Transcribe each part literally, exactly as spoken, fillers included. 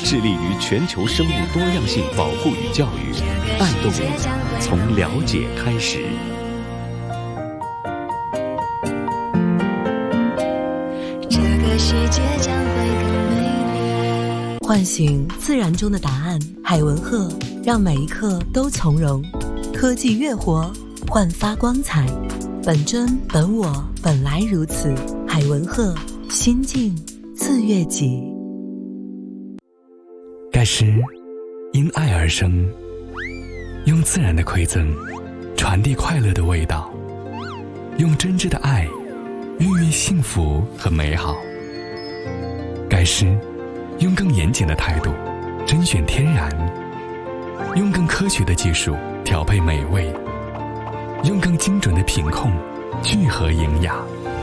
致力于全球生物多样性保护与教育，爱动物从了解开始。 这个世界将会更美丽。 唤醒自然中的答案，海文鹤让每一刻都从容。科技乐活，焕发光彩。本真本我，本来如此。海文鹤，心静自悦己。 盖诗因爱而生，用自然的馈赠传递快乐的味道，用真挚的爱孕育幸福和美好。盖诗用更严谨的态度甄选天然，用更科学的技术调配美味，用更精准的品控聚合营养。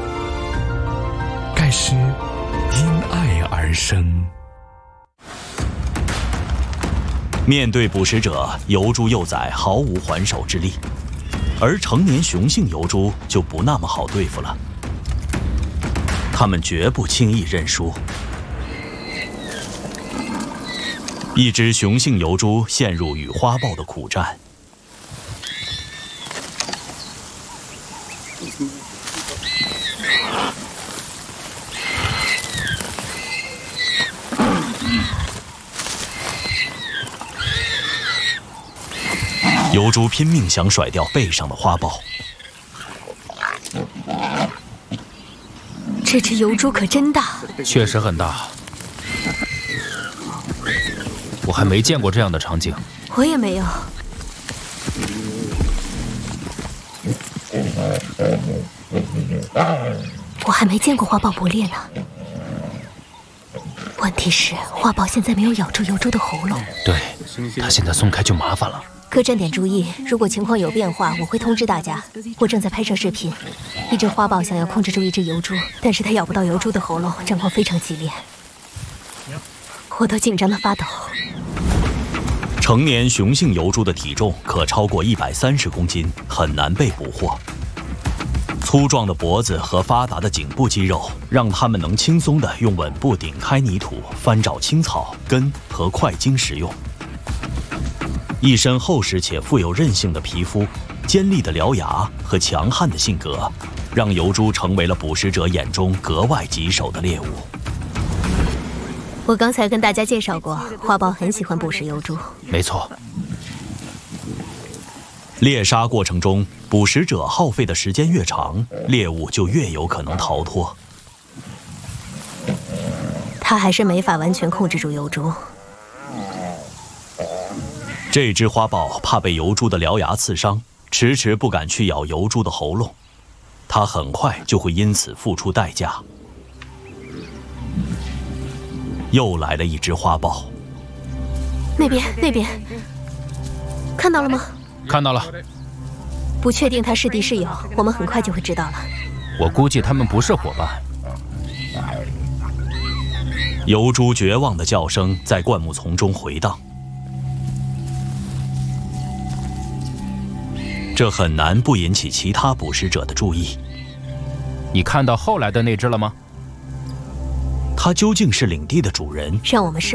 盖诗因爱而生。 面对捕食者，疣猪幼崽毫无还手之力，而成年雄性疣猪就不那么好对付了。它们绝不轻易认输。一只雄性疣猪陷入与花豹的苦战。疣猪拼命想甩掉背上的花豹。 这只疣猪可真大， 确实很大，我还没见过这样的场景。 我也没有。我还没见过花豹捕猎呢。问题是，花豹现在没有咬住疣猪的喉咙。 对，它现在松开就麻烦了。 各站点注意，如果情况有变化，我会通知大家。我正在拍摄视频，一只花豹想要控制住一只疣猪，但是它咬不到疣猪的喉咙，战况非常激烈，我都紧张得发抖。 成年雄性疣猪的体重可超过一百三十公斤，很难被捕获。粗壮的脖子和发达的颈部肌肉，让它们能轻松地用吻部顶开泥土、翻找青草、根和块茎食用。一身厚实且富有韧性的皮肤、尖利的獠牙和强悍的性格，让疣猪成为了捕食者眼中格外棘手的猎物。 我刚才跟大家介绍过，花豹很喜欢捕食疣猪。 没错。 猎杀过程中，捕食者耗费的时间越长，猎物就越有可能逃脱。 他还是没法完全控制住疣猪。 这只花豹怕被疣猪的獠牙刺伤，迟迟不敢去咬疣猪的喉咙，它很快就会因此付出代价。又来了一只花豹。 那边，那边，看到了吗？ 看到了。 不确定他是敌是友，我们很快就会知道了。 我估计他们不是伙伴。 疣猪绝望的叫声在灌木丛中回荡。这很难不引起其他捕食者的注意。 你看到后来的那只了吗？ 它究竟是领地的主人， 让我们拭